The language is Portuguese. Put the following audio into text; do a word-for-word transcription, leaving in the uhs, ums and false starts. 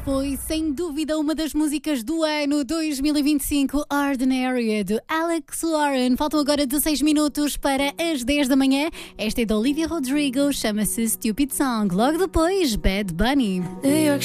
Foi sem dúvida uma das músicas do ano dois mil e vinte e cinco, Ordinary, de Alex Warren. Faltam agora dezesseis minutos para as dez da manhã. Esta é da Olivia Rodrigo, chama-se Stupid Song. Logo depois, Bad Bunny. New York